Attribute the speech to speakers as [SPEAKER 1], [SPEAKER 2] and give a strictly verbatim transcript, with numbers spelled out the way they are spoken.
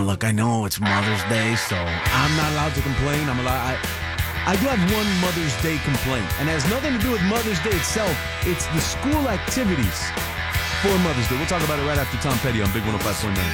[SPEAKER 1] Now, look, I know it's Mother's Day, so I'm not allowed to complain. I'm allowed. I, I do have one Mother's Day complaint, and it has nothing to do with Mother's Day itself. It's the school activities for Mother's Day. We'll talk about it right after Tom Petty on Big one oh five point nine.